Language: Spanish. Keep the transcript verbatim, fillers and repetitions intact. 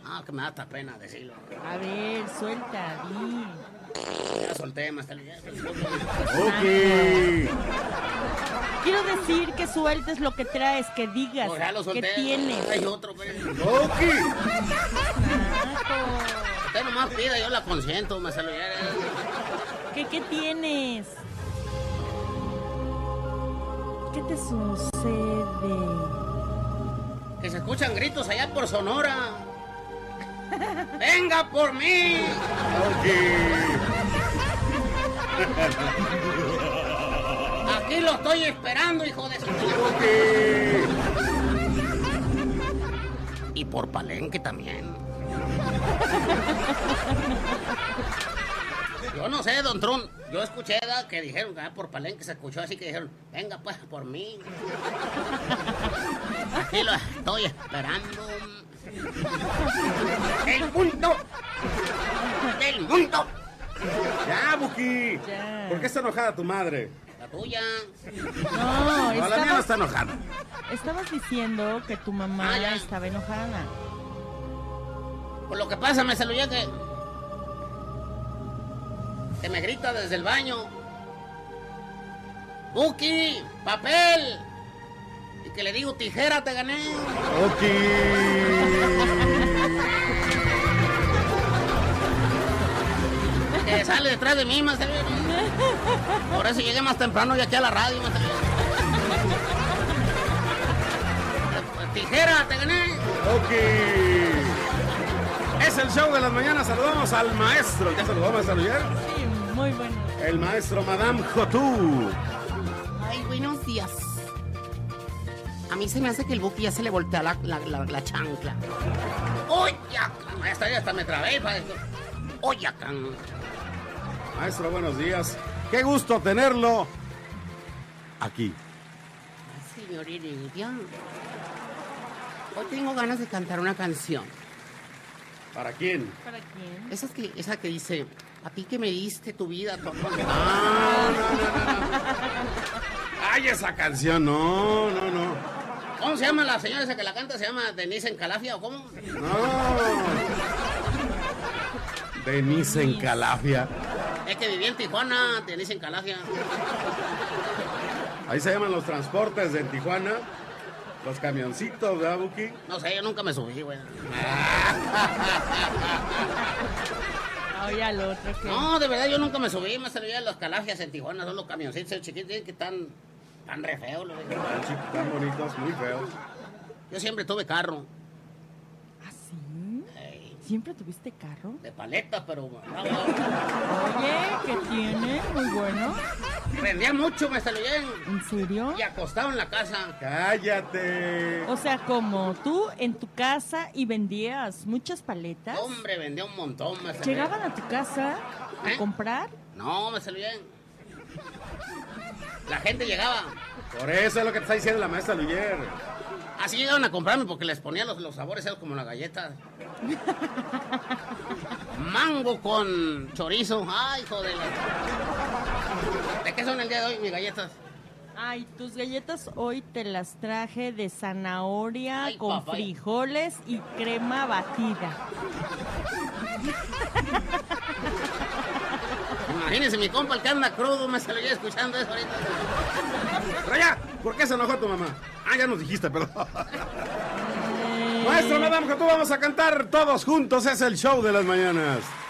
Ah, que me da hasta pena decirlo. A ver, suelta, di. Ya solté, más tarde. Ok. Quiero decir que sueltes lo que traes, que digas, Pues ya lo solté. que tienes. Hay otro, pero... Ok. Usted nomás pida, yo la consiento, me salió. ¿Qué, qué tienes? ¿Qué te sucede? Que se escuchan gritos allá por Sonora. ¡Venga por mí! Ok. Aquí lo estoy esperando, hijo de su... Ok. Y por Palenque también. Yo no sé, don Trump. Yo escuché da, que dijeron que ah, por Palenque se escuchó así que dijeron, venga pues por mí. Aquí lo estoy esperando. El punto del mundo. Ya, Buki. Ya. ¿Por qué está enojada tu madre? La tuya. No, No, la mía no estabas, está enojada. estabas diciendo que tu mamá Ah, ya. estaba enojada. Por lo que pasa, me saludé que... Que me grita desde el baño. Buki, papel. Y que le digo, tijera, te gané. Ok. Que sale detrás de mí, más tarde. Por eso llegué más temprano y aquí a la radio, más tarde. Tijera, te gané. Ok. Es el show de las mañanas. Saludamos al maestro. ¿Ya saludamos a ayer? Sí, muy bueno. El maestro Madame Cotú. Ay, buenos días. A mí se me hace que el Buki ya se le voltea la, la, la, la chancla. ¡Oye! Hasta, hasta me trabé para esto. ¡Oye! Maestro, buenos días. Qué gusto tenerlo aquí. Señor Heredia, hoy tengo ganas de cantar una canción. ¿Para quién? ¿Para quién? Esa que, esa que dice, a ti que me diste tu vida, tu amor. No, no, no, no, no. Ay, esa canción, no, no, no. ¿Cómo se llama la señora esa que la canta? ¿Se llama Denise en Calafia o cómo? No. Denise en Calafia. Es que vivía en Tijuana, Denise en Calafia. Ahí se llaman los transportes de Tijuana. Los camioncitos, ¿verdad, Buki? No sé, yo nunca me subí, güey. Oye, al otro que... No, de verdad, yo nunca me subí. Me salía los Calafias en Tijuana, son los camioncitos chiquitos que están tan re feos, güey. Tan chiquitos, tan bonitos, muy feos. Yo siempre tuve carro. ¿Ah, sí? Ey, ¿Siempre tuviste carro? de paleta, pero... no, no. Oye, ¿qué tiene? Muy bueno. Rendía mucho, me salía ¿En serio? y acostado en la casa. ¡Cállate! O sea, como tú en tu casa y vendías muchas paletas. Hombre, vendía un montón, me salía. ¿Llegaban a tu casa a ¿Eh? comprar? No, me salía bien. La gente llegaba. Por eso es lo que te está diciendo la maestra Luyer. Así llegaban a comprarme porque les ponía los, los sabores esos como la galleta. Mango con chorizo. Ay, joder. ¿De qué son el día de hoy mis galletas? Ay, tus galletas hoy te las traje de zanahoria Ay, con papaya. frijoles y crema batida. Imagínense, mi compa el que anda crudo me salió escuchando eso ahorita. Pero ya, ¿por qué se enojó tu mamá? Ah, ya nos dijiste, perdón. Maestro, Madame Cotú, vamos a cantar todos juntos. Es el show de las mañanas.